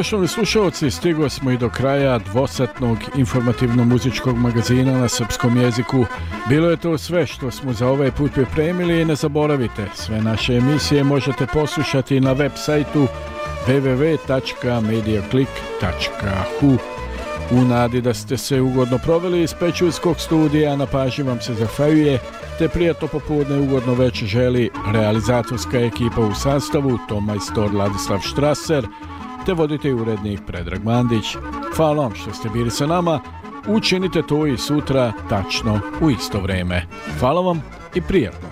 Poštovani slušalci, stigli smo i do kraja dvosatnog informativno-muzičkog magazina na srpskom jeziku. Bilo je to sve što smo za ovaj put pripremili i ne zaboravite, sve naše emisije možete poslušati na web sajtu www.mediaclick.hu. U nadi da ste se ugodno proveli iz Pećurskog studija, na pažnji vam se zahvaljuje, te prijatno popodne ugodno večer želi realizatorska ekipa u sastavu Tomajstor Ladislav Štraser, te voditelj urednik Predrag Mandić. Hvala vam što ste bili sa nama, učinite to i sutra tačno u isto vrijeme. Hvala vam i prijatno.